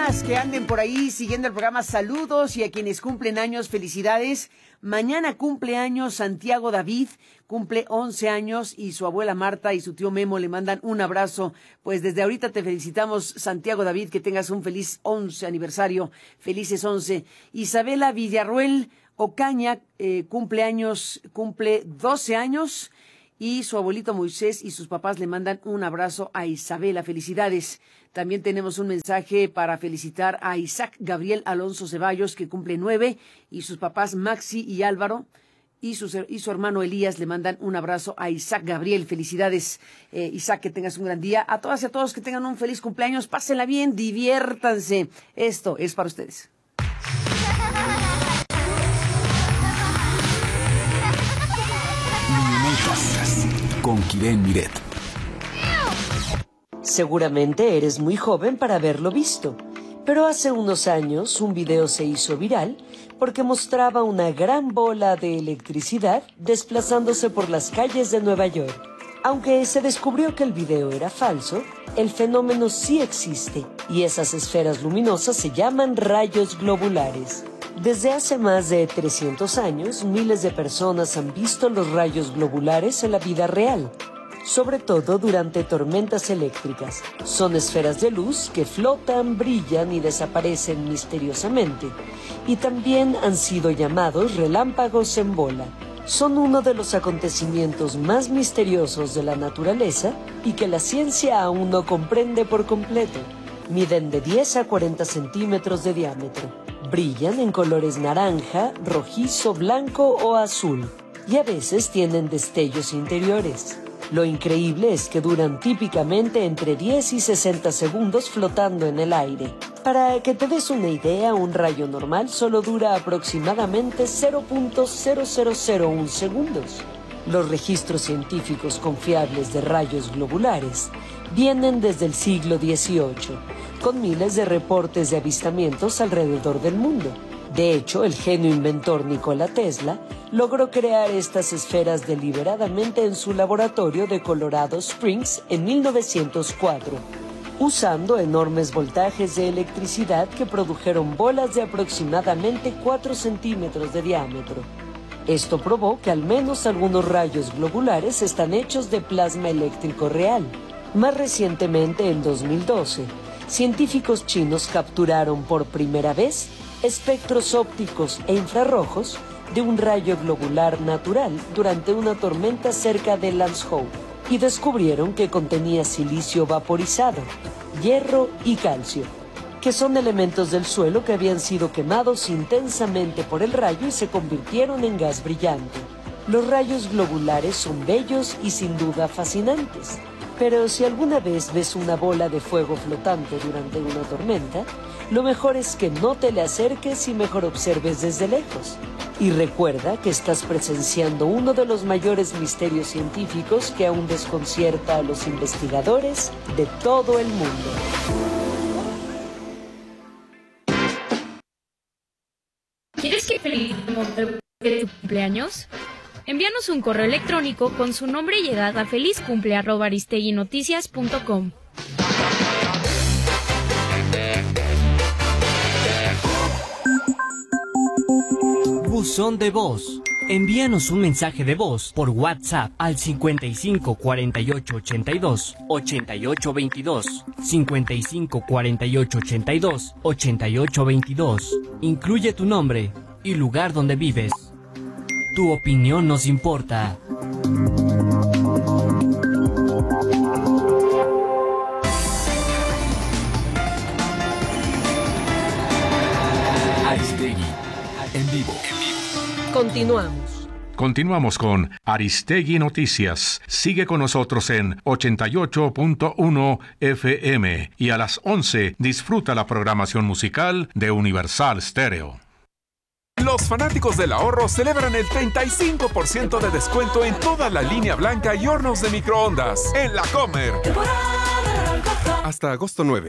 personas que anden por ahí siguiendo el programa, saludos, y a quienes cumplen años, felicidades. Mañana cumple años Santiago David, cumple 11 años, y su abuela Marta y su tío Memo le mandan un abrazo. Pues desde ahorita te felicitamos, Santiago David, que tengas un feliz 11 aniversario, felices 11. Isabela Villarruel Ocaña cumple 12 años, y su abuelito Moisés y sus papás le mandan un abrazo a Isabela. Felicidades. También tenemos un mensaje para felicitar a Isaac Gabriel Alonso Ceballos, que cumple 9, y sus papás Maxi y Álvaro y su hermano Elías le mandan un abrazo a Isaac Gabriel. Felicidades, Isaac, que tengas un gran día. A todas y a todos que tengan un feliz cumpleaños, pásenla bien, diviértanse. Esto es para ustedes. Con Kiren Miret. Seguramente eres muy joven para haberlo visto, pero hace unos años un video se hizo viral porque mostraba una gran bola de electricidad desplazándose por las calles de Nueva York. Aunque se descubrió que el video era falso, el fenómeno sí existe, y esas esferas luminosas se llaman rayos globulares. Desde hace más de 300 años, miles de personas han visto los rayos globulares en la vida real, sobre todo durante tormentas eléctricas. Son esferas de luz que flotan, brillan y desaparecen misteriosamente, y también han sido llamados relámpagos en bola. Son uno de los acontecimientos más misteriosos de la naturaleza y que la ciencia aún no comprende por completo. Miden de 10 a 40 centímetros de diámetro. Brillan en colores naranja, rojizo, blanco o azul, y a veces tienen destellos interiores. Lo increíble es que duran típicamente entre 10 y 60 segundos flotando en el aire. Para que te des una idea, un rayo normal solo dura aproximadamente 0.0001 segundos. Los registros científicos confiables de rayos globulares vienen desde el siglo XVIII, con miles de reportes de avistamientos alrededor del mundo. De hecho, el genio inventor Nikola Tesla logró crear estas esferas deliberadamente en su laboratorio de Colorado Springs en 1904, usando enormes voltajes de electricidad que produjeron bolas de aproximadamente 4 centímetros de diámetro. Esto probó que al menos algunos rayos globulares están hechos de plasma eléctrico real. Más recientemente, en 2012, científicos chinos capturaron por primera vez espectros ópticos e infrarrojos de un rayo globular natural durante una tormenta cerca de Lanzhou, y descubrieron que contenía silicio vaporizado, hierro y calcio, que son elementos del suelo que habían sido quemados intensamente por el rayo y se convirtieron en gas brillante. Los rayos globulares son bellos y sin duda fascinantes, pero si alguna vez ves una bola de fuego flotante durante una tormenta, lo mejor es que no te le acerques y mejor observes desde lejos. Y recuerda que estás presenciando uno de los mayores misterios científicos que aún desconcierta a los investigadores de todo el mundo. ¿Quieres que felicitemos de tu cumpleaños? Envíanos un correo electrónico con su nombre y edad a felizcumple@aristeguinoticias.com. Buzón de voz. Envíanos un mensaje de voz por WhatsApp al 55 48 82 88 22, 55 48 82 88 22. Incluye tu nombre y lugar donde vives. Tu opinión nos importa. Aristegui, en vivo. Continuamos. Continuamos con Aristegui Noticias. Sigue con nosotros en 88.1 FM y a las 11 disfruta la programación musical de Universal Stereo. Los fanáticos del ahorro celebran el 35% de descuento en toda la línea blanca y hornos de microondas en La Comer. Hasta agosto 9.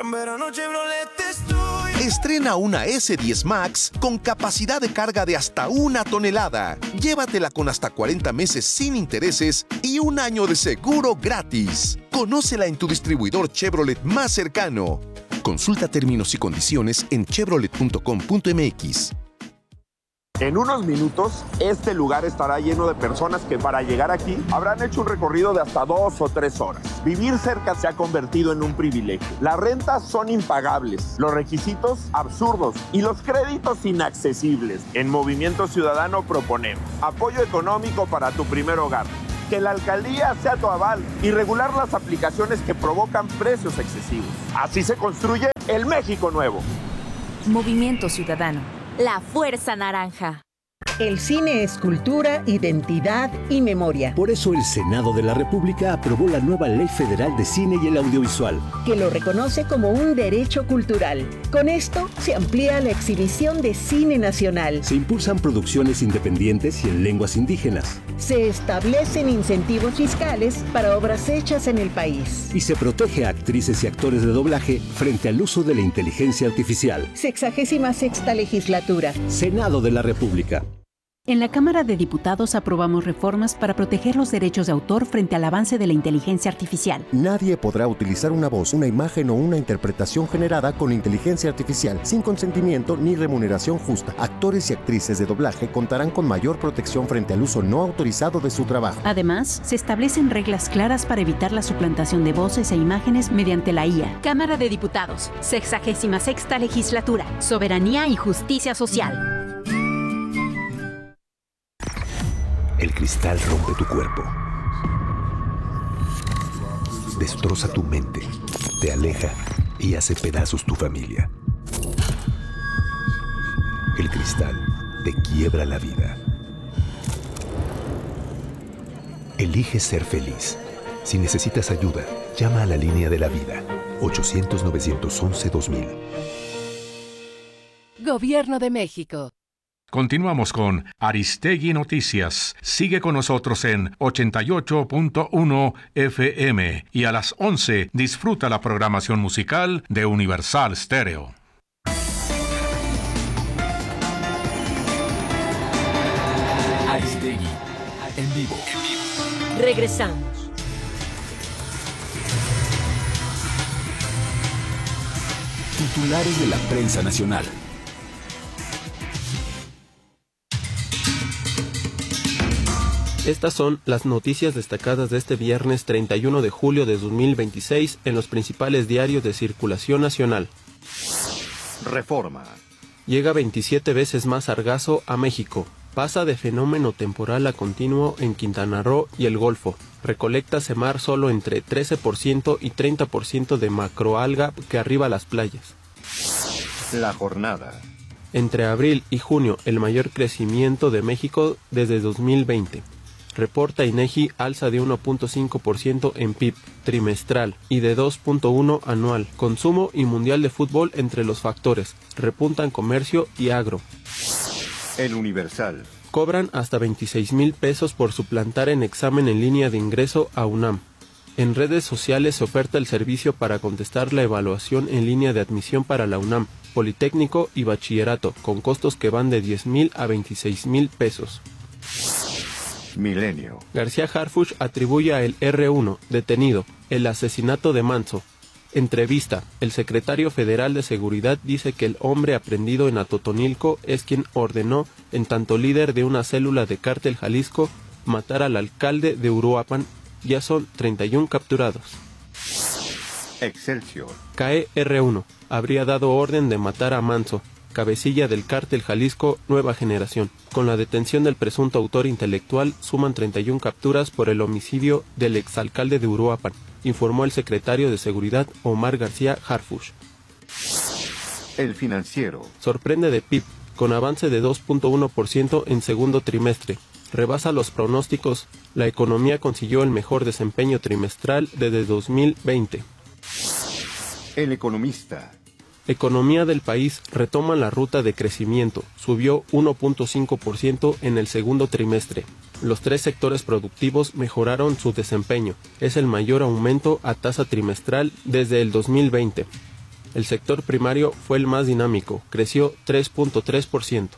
Estrena una S10 Max con capacidad de carga de hasta 1 tonelada. Llévatela con hasta 40 meses sin intereses y 1 año de seguro gratis. Conócela en tu distribuidor Chevrolet más cercano. Consulta términos y condiciones en chevrolet.com.mx. En unos minutos, este lugar estará lleno de personas que para llegar aquí habrán hecho un recorrido de hasta 2 o 3 horas. Vivir cerca se ha convertido en un privilegio. Las rentas son impagables, los requisitos absurdos y los créditos inaccesibles. En Movimiento Ciudadano proponemos apoyo económico para tu primer hogar, que la alcaldía sea tu aval y regular las aplicaciones que provocan precios excesivos. Así se construye el México nuevo. Movimiento Ciudadano. La Fuerza Naranja. El cine es cultura, identidad y memoria. Por eso el Senado de la República aprobó la nueva Ley Federal de Cine y el Audiovisual, que lo reconoce como un derecho cultural. Con esto se amplía la exhibición de cine nacional. Se impulsan producciones independientes y en lenguas indígenas. Se establecen incentivos fiscales para obras hechas en el país. Y se protege a actrices y actores de doblaje frente al uso de la inteligencia artificial. 66ª legislatura. Senado de la República. En la Cámara de Diputados aprobamos reformas para proteger los derechos de autor frente al avance de la inteligencia artificial. Nadie podrá utilizar una voz, una imagen o una interpretación generada con inteligencia artificial sin consentimiento ni remuneración justa. Actores y actrices de doblaje contarán con mayor protección frente al uso no autorizado de su trabajo. Además, se establecen reglas claras para evitar la suplantación de voces e imágenes mediante la IA. Cámara de Diputados, 66ª legislatura, soberanía y justicia social. El cristal rompe tu cuerpo, destroza tu mente, te aleja y hace pedazos tu familia. El cristal te quiebra la vida. Elige ser feliz. Si necesitas ayuda, llama a la línea de la vida, 800-911-2000. Gobierno de México. Continuamos con Aristegui Noticias. Sigue con nosotros en 88.1 FM y a las 11 disfruta la programación musical de Universal Stereo. Aristegui en vivo. Regresamos. Titulares de la prensa nacional. Estas son las noticias destacadas de este viernes 31 de julio de 2026 en los principales diarios de circulación nacional. Reforma. Llega 27 veces más sargazo a México. Pasa de fenómeno temporal a continuo en Quintana Roo y el Golfo. Recolecta semar solo entre 13% y 30% de macroalga que arriba las playas. La jornada. Entre abril y junio, el mayor crecimiento de México desde 2020. Reporta INEGI alza de 1.5% en PIB trimestral y de 2.1% anual. Consumo y Mundial de Fútbol entre los factores. Repuntan comercio y agro. El Universal. Cobran hasta 26,000 pesos por suplantar en examen en línea de ingreso a UNAM. En redes sociales se oferta el servicio para contestar la evaluación en línea de admisión para la UNAM, Politécnico y Bachillerato, con costos que van de 10,000 a 26,000 pesos. Milenio. García Harfuch atribuye a el R1, detenido, el asesinato de Manso. Entrevista. El secretario federal de Seguridad dice que el hombre aprehendido en Atotonilco es quien ordenó, en tanto líder de una célula de Cártel Jalisco, matar al alcalde de Uruapan. Ya son 31 capturados. Excelsior. CAE R1. Habría dado orden de matar a Manso, cabecilla del Cártel Jalisco Nueva Generación. Con la detención del presunto autor intelectual, suman 31 capturas por el homicidio del exalcalde de Uruapan, informó el secretario de Seguridad Omar García Harfuch. El Financiero. Sorprende de PIB, con avance de 2.1% en segundo trimestre. Rebasa los pronósticos. La economía consiguió el mejor desempeño trimestral desde 2020. El Economista. Economía del país retoma la ruta de crecimiento, subió 1.5% en el segundo trimestre. Los 3 sectores productivos mejoraron su desempeño, es el mayor aumento a tasa trimestral desde el 2020. El sector primario fue el más dinámico, creció 3.3%.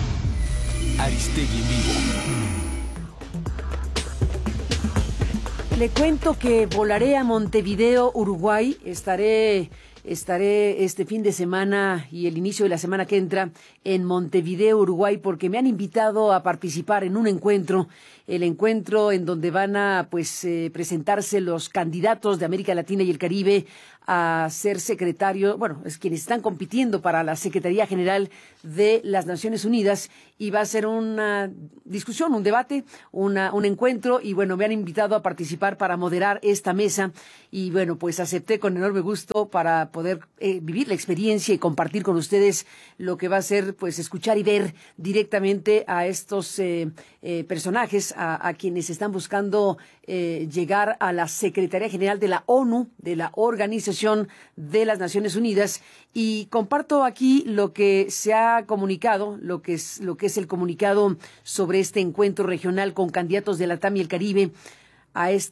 Aristegui en vivo. Le cuento que volaré a Montevideo, Uruguay. Estaré este fin de semana y el inicio de la semana que entra en Montevideo, Uruguay, porque me han invitado a participar en un encuentro, el encuentro en donde van a presentarse los candidatos de América Latina y el Caribe a ser secretario, es quienes están compitiendo para la Secretaría General de las Naciones Unidas, y va a ser una discusión, un debate, un encuentro, y me han invitado a participar para moderar esta mesa, y acepté con enorme gusto para poder vivir la experiencia y compartir con ustedes lo que va a ser, escuchar y ver directamente a estos personajes, a quienes están buscando llegar a la Secretaría General de la ONU, de la Organización de las Naciones Unidas, y comparto aquí lo que se ha comunicado, lo que es el comunicado sobre este encuentro regional con candidatos de Latam y el Caribe a